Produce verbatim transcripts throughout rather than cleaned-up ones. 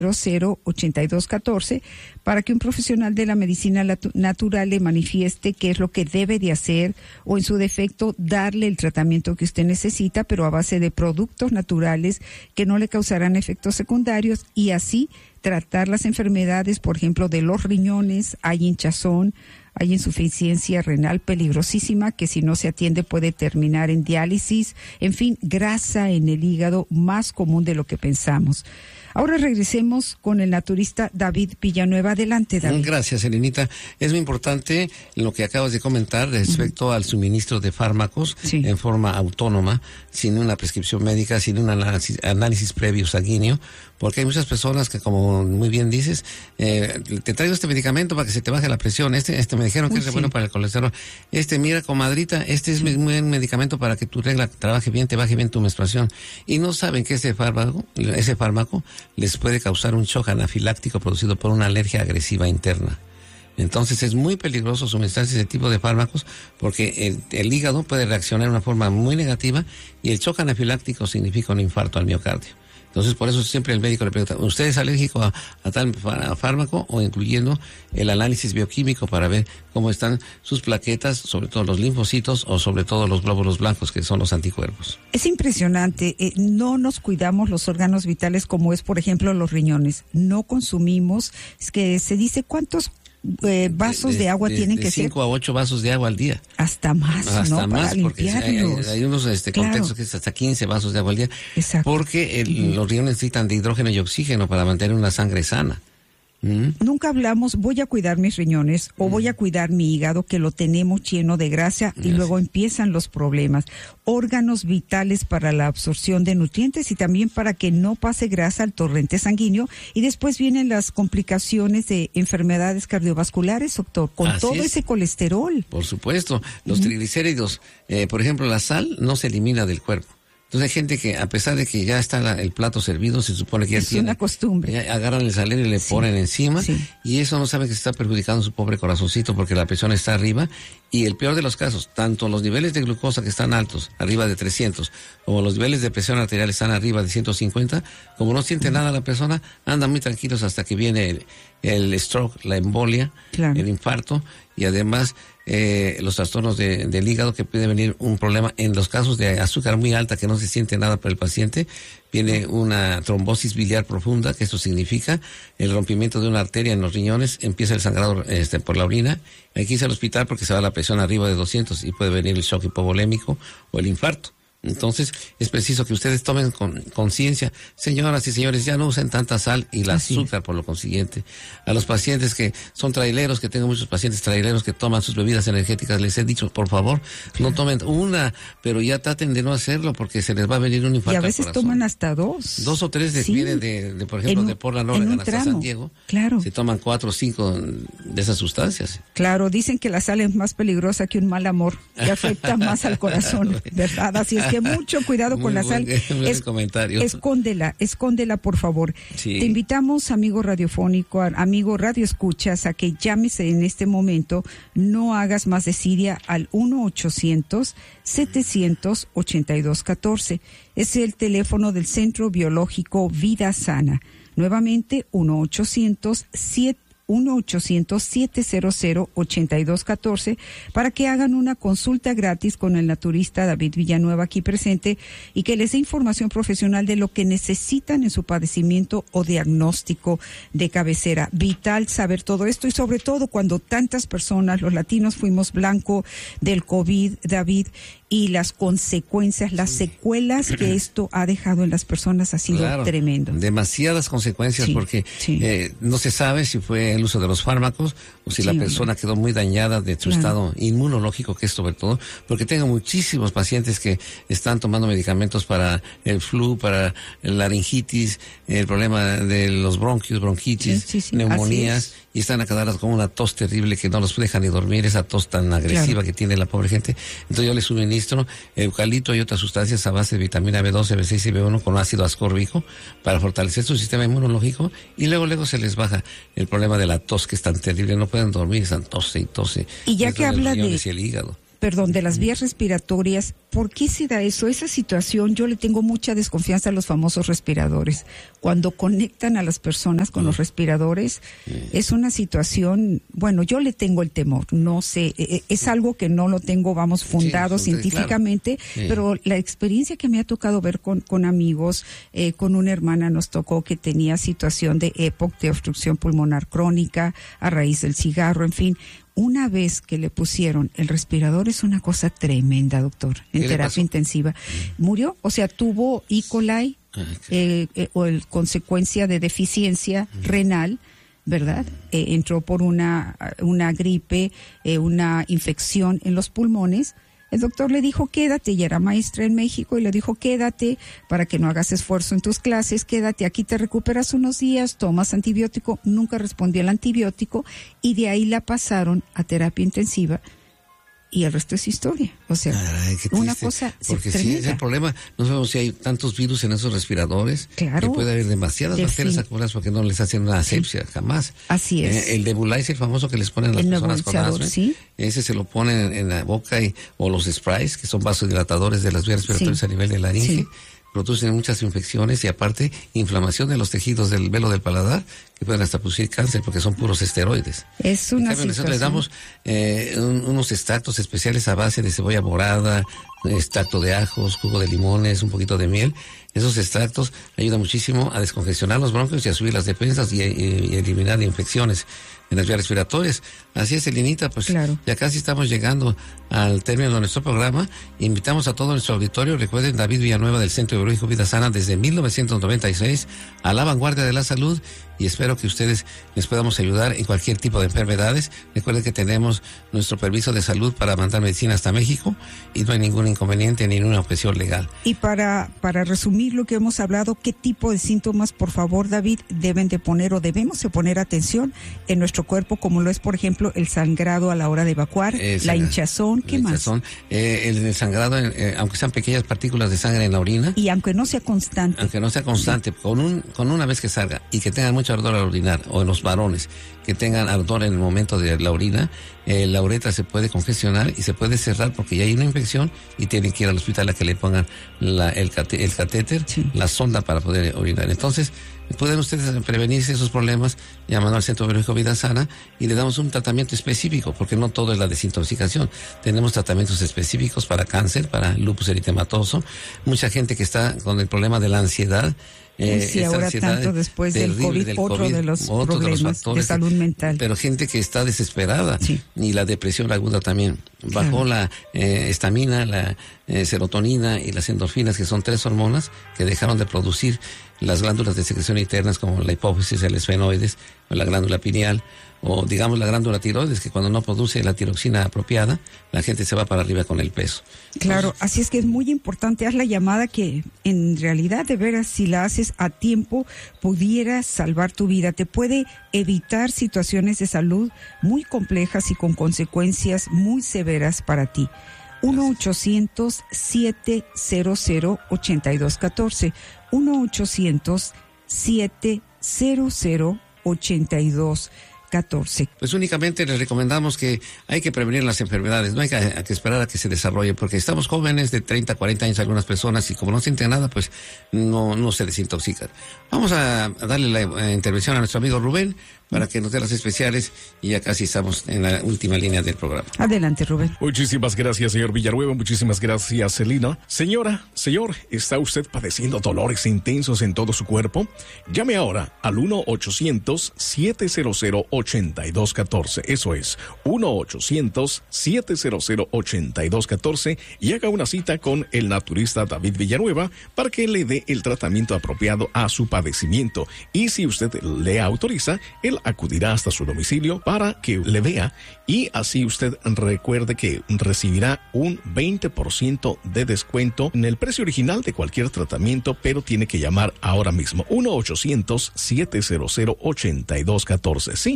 cero ochenta y dos catorce para que un profesional de la medicina natural le manifieste qué es lo que debe de hacer o en su defecto darle el tratamiento que usted necesita, pero a base de productos naturales que no le causarán efectos secundarios y así tratar las enfermedades, por ejemplo, de los riñones. Hay hinchazón, hay insuficiencia renal peligrosísima que si no se atiende puede terminar en diálisis, en fin, grasa en el hígado más común de lo que pensamos. Ahora regresemos con el naturista David Villanueva. Adelante, David. Gracias, Elenita. Es muy importante lo que acabas de comentar respecto uh-huh. al suministro de fármacos sí. en forma autónoma, sin una prescripción médica, sin un análisis, análisis previo sanguíneo, porque hay muchas personas que, como muy bien dices, eh, te traigo este medicamento para que se te baje la presión, este este me dijeron que Uy, es sí. bueno para el colesterol, este mira, comadrita, este es un buen medicamento para que tu regla trabaje bien, te baje bien tu menstruación, y no saben que ese fármaco, ese fármaco les puede causar un shock anafiláctico producido por una alergia agresiva interna. Entonces es muy peligroso suministrarse ese tipo de fármacos porque el, el hígado puede reaccionar de una forma muy negativa y el shock anafiláctico significa un infarto al miocardio. Entonces, por eso siempre el médico le pregunta, ¿usted es alérgico a, a tal fármaco? O incluyendo el análisis bioquímico para ver cómo están sus plaquetas, sobre todo los linfocitos o sobre todo los glóbulos blancos, que son los anticuerpos. Es impresionante. Eh, no nos cuidamos los órganos vitales como es, por ejemplo, los riñones. No consumimos, es que se dice cuántos Eh, vasos de, de, de agua de, tienen de que ser. De cinco a ocho vasos de agua al día. Hasta más, Hasta ¿no? más, Para porque hay, hay, hay unos este, claro. contextos que es hasta quince vasos de agua al día. Exacto. Porque el, uh-huh. los riñones necesitan de hidrógeno y oxígeno para mantener una sangre sana. ¿Mm? Nunca hablamos, voy a cuidar mis riñones o mm. voy a cuidar mi hígado, que lo tenemos lleno de grasa, y yes. luego empiezan los problemas. Órganos vitales para la absorción de nutrientes y también para que no pase grasa al torrente sanguíneo, y después vienen las complicaciones de enfermedades cardiovasculares, doctor, con Así todo es. ese colesterol. Por supuesto, los mm. triglicéridos, eh, por ejemplo, la sal no se elimina del cuerpo. Entonces hay gente que, a pesar de que ya está la, el plato servido, se supone que ya es tiene... una costumbre. Ya agarran el salero y le sí, ponen encima, sí. y eso no saben que se está perjudicando su pobre corazoncito porque la presión está arriba, y el peor de los casos, tanto los niveles de glucosa que están altos, arriba de trescientos, como los niveles de presión arterial están arriba de ciento cincuenta, como no siente mm. nada la persona, andan muy tranquilos hasta que viene el, el stroke, la embolia, claro. el infarto, y además... Eh, los trastornos de, del hígado, que puede venir un problema en los casos de azúcar muy alta que no se siente nada para el paciente, viene una trombosis biliar profunda, que esto significa el rompimiento de una arteria en los riñones, empieza el sangrado este, por la orina, hay que irse al hospital porque se va la presión arriba de doscientos y puede venir el shock hipovolémico o el infarto. Entonces, es preciso que ustedes tomen con conciencia, señoras y señores, ya no usen tanta sal y el azúcar por lo consiguiente. A los pacientes que son traileros, que tengo muchos pacientes traileros que toman sus bebidas energéticas, les he dicho, por favor, no tomen una, pero ya traten de no hacerlo porque se les va a venir un infarto. Y a veces al corazón. Toman hasta dos. Dos o tres sí. vienen de, de, por ejemplo, un, de Portland, Oregon hasta San Diego. Claro. Se toman cuatro o cinco de esas sustancias. Claro, dicen que la sal es más peligrosa que un mal amor, que afecta más al corazón, ¿verdad? Así es que mucho cuidado con la sal. Es, comentario. Escóndela, escóndela, por favor. Sí. Te invitamos, amigo radiofónico, amigo radio escuchas, a que llames en este momento, no hagas más desidia, al uno ochocientos setecientos ochenta y dos catorce. Es el teléfono del Centro Biológico Vida Sana. Nuevamente, uno ochocientos siete cero cero ochenta y dos catorce para que hagan una consulta gratis con el naturista David Villanueva aquí presente y que les dé información profesional de lo que necesitan en su padecimiento o diagnóstico de cabecera. Vital saber todo esto, y sobre todo cuando tantas personas, los latinos, fuimos blanco del COVID, David, y las consecuencias, las secuelas que esto ha dejado en las personas ha sido claro, tremendo. Demasiadas consecuencias sí, porque sí. Eh, no se sabe si fue el uso de los fármacos o si sí, la persona hombre. quedó muy dañada de su claro. estado inmunológico, que es sobre todo, porque tengo muchísimos pacientes que están tomando medicamentos para el flu, para la laringitis, el problema de los bronquios, bronquitis, sí, sí, sí. neumonías, y están a cada rato con una tos terrible que no los deja ni dormir, esa tos tan agresiva claro. que tiene la pobre gente. Entonces yo les suministro eucalipto y otras sustancias a base de vitamina B doce, B seis y B uno con ácido ascórbico para fortalecer su sistema inmunológico, y luego luego se les baja el problema de la tos, que es tan terrible, no pueden dormir, están tose y tose. Y ya que habla de... Y el hígado. Perdón, de las vías respiratorias, ¿por qué se da eso? Esa situación, yo le tengo mucha desconfianza a los famosos respiradores. Cuando conectan a las personas con uh-huh. los respiradores, uh-huh. es una situación, bueno, yo le tengo el temor, no sé, es algo que no lo tengo, vamos, fundado sí, científicamente, claro. sí. pero la experiencia que me ha tocado ver con, con amigos, eh, con una hermana nos tocó que tenía situación de E P O C, de obstrucción pulmonar crónica, a raíz del cigarro, en fin. Una vez que le pusieron el respirador, es una cosa tremenda, doctor, en terapia intensiva. Murió, o sea, tuvo E. coli, eh, eh, o el consecuencia de deficiencia renal, ¿verdad? Eh, entró por una, una gripe, eh, una infección en los pulmones. El doctor le dijo, quédate, ya era maestra en México, y le dijo, quédate para que no hagas esfuerzo en tus clases, quédate, aquí te recuperas unos días, tomas antibiótico. Nunca respondió el antibiótico y de ahí la pasaron a terapia intensiva y el resto es historia. O sea, Ay, una cosa porque sí, es el problema. No sabemos si hay tantos virus en esos respiradores. Claro. Que puede haber demasiadas de bacterias fin. acumuladas porque no les hacen una asepsia, sí. jamás. Así es. Eh, el nebulizer famoso que les ponen a las el personas con asma, ¿sí? ese se lo ponen en, en la boca y, o los sprays, que son vasodilatadores de las vías respiratorias sí. a nivel de laringe. Sí. Producen muchas infecciones y aparte inflamación de los tejidos del velo del paladar que pueden hasta producir cáncer porque son puros esteroides. Es una en cambio, nosotros les damos eh, un, unos extractos especiales a base de cebolla morada, extracto de ajos, jugo de limones, un poquito de miel. Esos extractos ayudan muchísimo a descongestionar los bronquios y a subir las defensas y, y, y eliminar infecciones en las vías respiratorias. Así es, Elenita, pues claro. ya casi estamos llegando al término de nuestro programa. Invitamos a todo nuestro auditorio. Recuerden, David Villanueva del Centro Biológico Vida Sana desde mil novecientos noventa y seis a la vanguardia de la salud, y espero que ustedes les podamos ayudar en cualquier tipo de enfermedades. Recuerden que tenemos nuestro permiso de salud para mandar medicina hasta México y no hay ningún inconveniente ni ninguna objeción legal. Y para, para resumir lo que hemos hablado, ¿qué tipo de síntomas, por favor, David, deben de poner o debemos de poner atención en nuestro cuerpo, como lo es, por ejemplo, el sangrado a la hora de evacuar, el la hinchazón, ¿qué más? Hinchazón, eh, el, el sangrado, eh, aunque sean pequeñas partículas de sangre en la orina. Y aunque no sea constante. Aunque no sea constante, sí. con, un, con una vez que salga y que tengan mucho ardor al orinar, o en los varones que tengan ardor en el momento de la orina, eh, la uretra se puede congestionar y se puede cerrar porque ya hay una infección y tienen que ir al hospital a que le pongan la, el, cate, el catéter, sí. la sonda para poder orinar. Entonces, pueden ustedes prevenirse esos problemas llamando al Centro Biológico Vida Sana y le damos un tratamiento específico, porque no todo es la desintoxicación. Tenemos tratamientos específicos para cáncer, para lupus eritematoso. Mucha gente que está con el problema de la ansiedad. Eh, sí, ahora tanto después del COVID, del otro COVID, de los otro problemas de, los factores, de salud mental. Pero gente que está desesperada, sí. y la depresión aguda también. Bajó claro. la eh, estamina, la eh, serotonina y las endorfinas, que son tres hormonas que dejaron de producir las glándulas de secreción internas como la hipófisis, el esfenoides, o la glándula pineal, o digamos la glándula tiroides, que cuando no produce la tiroxina apropiada, la gente se va para arriba con el peso. Claro, Entonces, así es que es muy importante, haz la llamada que en realidad, de veras, si la haces a tiempo, pudiera salvar tu vida, te puede evitar situaciones de salud muy complejas y con consecuencias muy severas para ti. uno ochocientos, siete cero cero, ocho dos uno cuatro, uno ochocientos, siete cero cero, ocho dos catorce. Pues únicamente les recomendamos que hay que prevenir las enfermedades, no hay que, hay que esperar a que se desarrollen, porque estamos jóvenes de treinta, cuarenta años algunas personas y como no sienten nada, pues no, no se desintoxican. Vamos a, a darle la eh, intervención a nuestro amigo Rubén para que nos dé las especiales y ya casi estamos en la última línea del programa. Adelante, Rubén. Muchísimas gracias, señor Villanueva. Muchísimas gracias, Celina. Señora, señor, ¿está usted padeciendo dolores intensos en todo su cuerpo? Llame ahora al uno ochocientos, siete cero cero, ocho dos uno cuatro. Eso es, uno ochocientos, siete cero cero, ocho dos uno cuatro y haga una cita con el naturista David Villanueva para que le dé el tratamiento apropiado a su padecimiento. Y si usted le autoriza, él acudirá hasta su domicilio para que le vea y así usted recuerde que recibirá un veinte por ciento de descuento en el precio original de cualquier tratamiento, pero tiene que llamar ahora mismo. uno ochocientos, siete cero cero, ocho dos uno cuatro. Sí,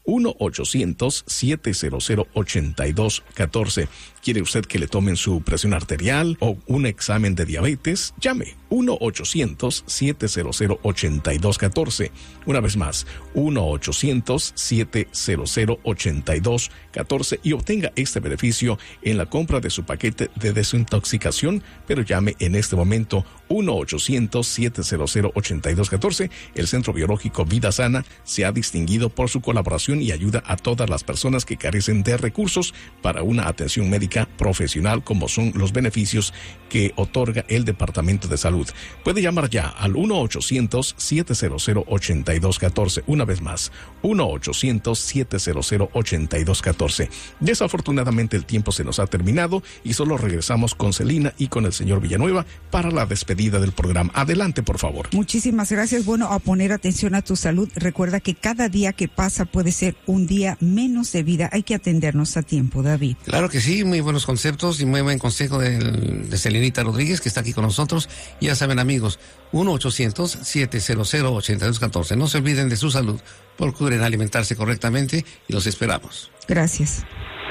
uno ochocientos siete cero cero ocho dos uno cuatro. ¿Quiere usted que le tomen su presión arterial o un examen de diabetes? Llame uno ochocientos siete cero cero ocho dos uno cuatro. Una vez más, uno ochocientos siete cero cero ocho dos uno cuatro y obtenga este beneficio en la compra de su paquete de desintoxicación, pero llame en este momento uno ochocientos siete cero cero ocho dos uno cuatro. El Centro Biológico Vida Sana se ha distinguido por su colaboración y ayuda a todas las personas que carecen de recursos para una atención médica profesional, como son los beneficios que otorga el Departamento de Salud. Puede llamar ya al uno ochocientos siete cero cero ocho dos uno cuatro. Una vez más, uno ochocientos siete cero cero ocho dos uno cuatro. Desafortunadamente el tiempo se nos ha terminado y solo regresamos con Celina y con el señor Villanueva para la despedida del programa. Adelante, por favor. Muchísimas gracias. Bueno, a poner atención a tu salud. Recuerda que cada día que pasa puede ser un día menos de vida. Hay que atendernos a tiempo, David. Claro que sí, muy buenos conceptos y muy buen consejo de, de Celinita Rodríguez, que está aquí con nosotros. Ya saben, amigos, uno ochocientos siete cero cero ocho dos uno cuatro. No se olviden de su salud, procuren alimentarse correctamente y los esperamos. Gracias.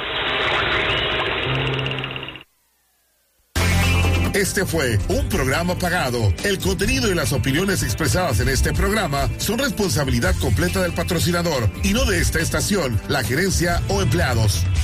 Este fue un programa pagado. El contenido y las opiniones expresadas en este programa son responsabilidad completa del patrocinador y no de esta estación, la gerencia o empleados.